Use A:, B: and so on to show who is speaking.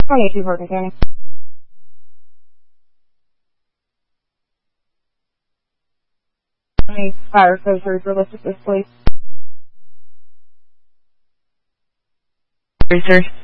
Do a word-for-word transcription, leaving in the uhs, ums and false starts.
A: twenty-two Horton County. How many fire exposures are listed this place?
B: Sorry, sir.